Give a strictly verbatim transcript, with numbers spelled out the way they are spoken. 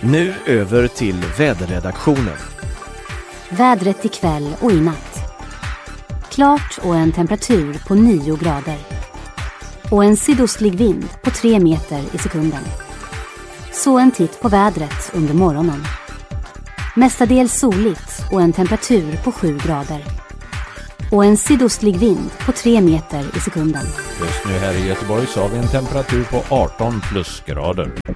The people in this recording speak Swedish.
Nu över till väderredaktionen. Vädret ikväll och i natt. Klart och en temperatur på nio grader. Och en sydostlig vind på tre meter i sekunden. Så en titt på vädret under morgonen. Mestadels soligt och en temperatur på sju grader. Och en sydostlig vind på tre meter i sekunden. Just nu här i Göteborg så har vi en temperatur på arton plusgrader.